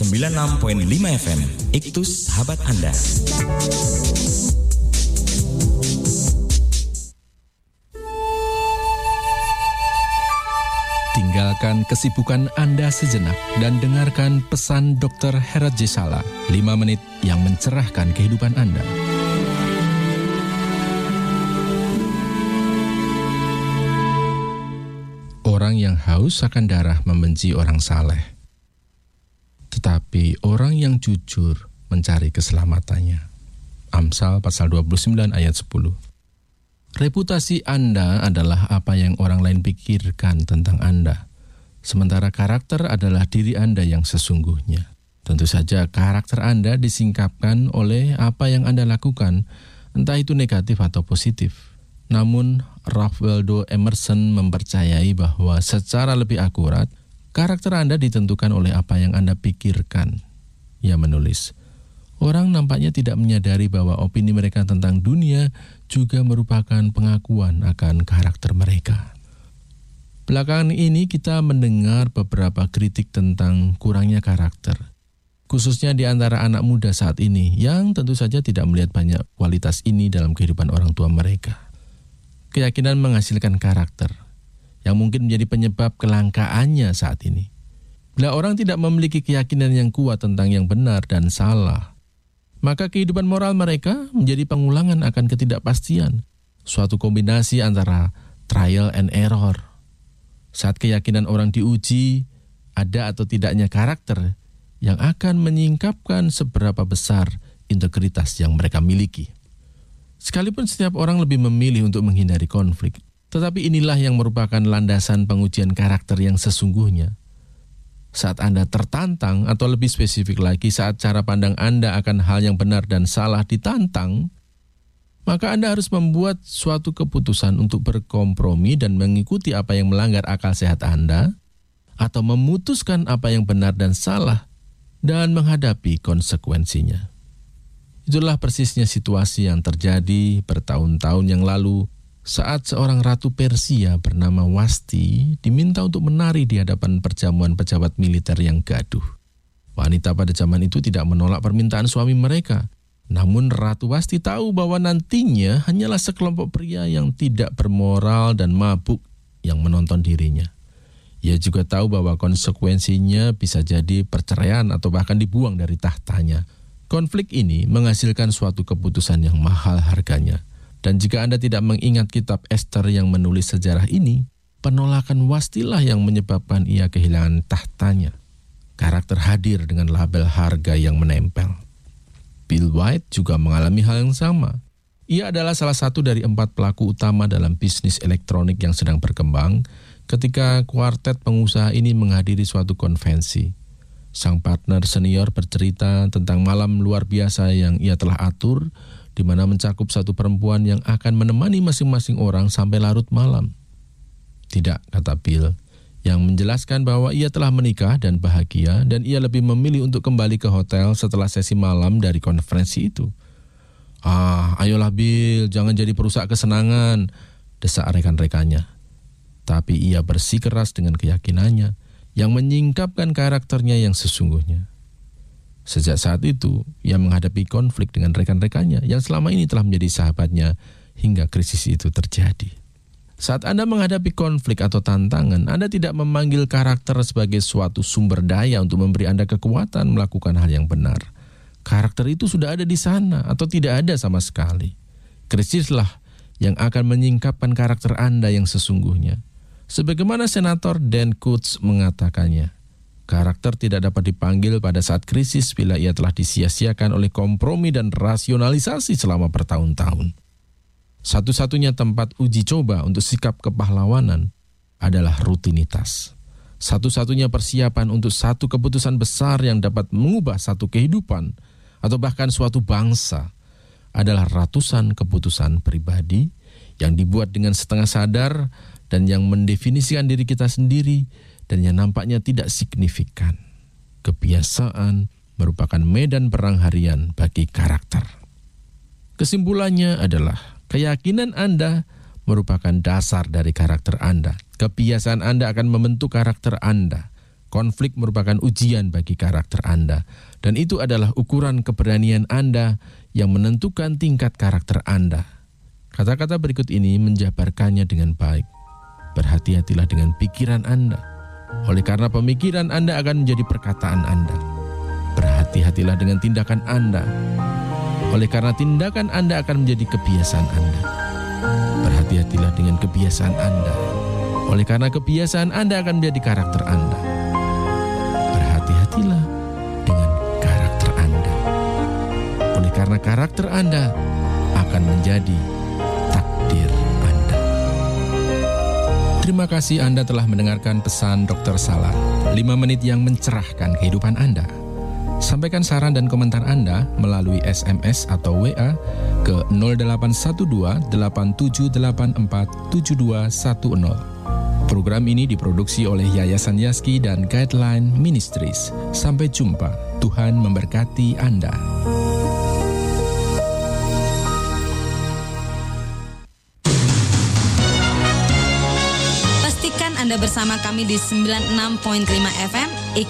96.5 FM, Iktus Sahabat Anda. Tinggalkan kesibukan Anda sejenak dan dengarkan pesan Dr. Herat J. Sala, 5 menit yang mencerahkan kehidupan Anda. Orang yang haus akan darah membenci orang saleh, tetapi orang yang jujur mencari keselamatannya. Amsal pasal 29 ayat 10. Reputasi Anda adalah apa yang orang lain pikirkan tentang Anda, sementara karakter adalah diri Anda yang sesungguhnya. Tentu saja karakter Anda disingkapkan oleh apa yang Anda lakukan, entah itu negatif atau positif. Namun, Ralph Waldo Emerson mempercayai bahwa secara lebih akurat, karakter Anda ditentukan oleh apa yang Anda pikirkan. Ia menulis, orang nampaknya tidak menyadari bahwa opini mereka tentang dunia juga merupakan pengakuan akan karakter mereka. Belakangan ini kita mendengar beberapa kritik tentang kurangnya karakter, khususnya di antara anak muda saat ini yang tentu saja tidak melihat banyak kualitas ini dalam kehidupan orang tua mereka. Keyakinan menghasilkan karakter yang mungkin menjadi penyebab kelangkaannya saat ini. Bila orang tidak memiliki keyakinan yang kuat tentang yang benar dan salah, maka kehidupan moral mereka menjadi pengulangan akan ketidakpastian, suatu kombinasi antara trial and error. Saat keyakinan orang diuji, ada atau tidaknya karakter yang akan menyingkapkan seberapa besar integritas yang mereka miliki. Sekalipun setiap orang lebih memilih untuk menghindari konflik, tetapi inilah yang merupakan landasan pengujian karakter yang sesungguhnya. Saat Anda tertantang, atau lebih spesifik lagi saat cara pandang Anda akan hal yang benar dan salah ditantang, maka Anda harus membuat suatu keputusan untuk berkompromi dan mengikuti apa yang melanggar akal sehat Anda, atau memutuskan apa yang benar dan salah dan menghadapi konsekuensinya. Itulah persisnya situasi yang terjadi bertahun-tahun yang lalu saat seorang ratu Persia bernama Wasti diminta untuk menari di hadapan perjamuan pejabat militer yang gaduh. Wanita pada zaman itu tidak menolak permintaan suami mereka. Namun Ratu Wasti tahu bahwa nantinya hanyalah sekelompok pria yang tidak bermoral dan mabuk yang menonton dirinya. Ia juga tahu bahwa konsekuensinya bisa jadi perceraian atau bahkan dibuang dari tahtanya. Konflik ini menghasilkan suatu keputusan yang mahal harganya. Dan jika Anda tidak mengingat kitab Esther yang menulis sejarah ini, penolakan Wastilah yang menyebabkan ia kehilangan tahtanya. Karakter hadir dengan label harga yang menempel. Bill White juga mengalami hal yang sama. Ia adalah salah satu dari 4 pelaku utama dalam bisnis elektronik yang sedang berkembang ketika kuartet pengusaha ini menghadiri suatu konvensi. Sang partner senior bercerita tentang malam luar biasa yang ia telah atur, di mana mencakup satu perempuan yang akan menemani masing-masing orang sampai larut malam. Tidak, kata Bill, yang menjelaskan bahwa ia telah menikah dan bahagia dan ia lebih memilih untuk kembali ke hotel setelah sesi malam dari konferensi itu. Ayolah Bill, jangan jadi perusak kesenangan, desak rekan-rekannya. Tapi ia bersikeras dengan keyakinannya yang menyingkapkan karakternya yang sesungguhnya. Sejak saat itu, ia menghadapi konflik dengan rekan-rekannya yang selama ini telah menjadi sahabatnya hingga krisis itu terjadi. Saat Anda menghadapi konflik atau tantangan, Anda tidak memanggil karakter sebagai suatu sumber daya untuk memberi Anda kekuatan melakukan hal yang benar. Karakter itu sudah ada di sana atau tidak ada sama sekali. Krisislah yang akan menyingkapkan karakter Anda yang sesungguhnya. Sebagaimana Senator Dan Coates mengatakannya, karakter tidak dapat dipanggil pada saat krisis bila ia telah disia-siakan oleh kompromi dan rasionalisasi selama bertahun-tahun. Satu-satunya tempat uji coba untuk sikap kepahlawanan adalah rutinitas. Satu-satunya persiapan untuk satu keputusan besar yang dapat mengubah satu kehidupan atau bahkan suatu bangsa adalah ratusan keputusan pribadi yang dibuat dengan setengah sadar dan yang mendefinisikan diri kita sendiri dan yang nampaknya tidak signifikan. Kebiasaan merupakan medan perang harian bagi karakter. Kesimpulannya adalah keyakinan Anda merupakan dasar dari karakter Anda. Kebiasaan Anda akan membentuk karakter Anda. Konflik merupakan ujian bagi karakter Anda, dan itu adalah ukuran keberanian Anda yang menentukan tingkat karakter Anda. Kata-kata berikut ini menjabarkannya dengan baik. Berhati-hatilah dengan pikiran Anda. Oleh karena pemikiran Anda akan menjadi perkataan Anda. Berhati-hatilah dengan tindakan Anda. Oleh karena tindakan Anda akan menjadi kebiasaan Anda. Berhati-hatilah dengan kebiasaan Anda. Oleh karena kebiasaan Anda akan menjadi karakter Anda. Berhati-hatilah dengan karakter Anda. Oleh karena karakter Anda akan menjadi takdir Anda. Terima kasih Anda telah mendengarkan pesan Dr. Salar, 5 menit yang mencerahkan kehidupan Anda. Sampaikan saran dan komentar Anda melalui SMS atau WA ke 0812 8784 7210. Program ini diproduksi oleh Yayasan Yaski dan Guideline Ministries. Sampai jumpa. Tuhan memberkati Anda. Pastikan Anda bersama kami di 96.5 FM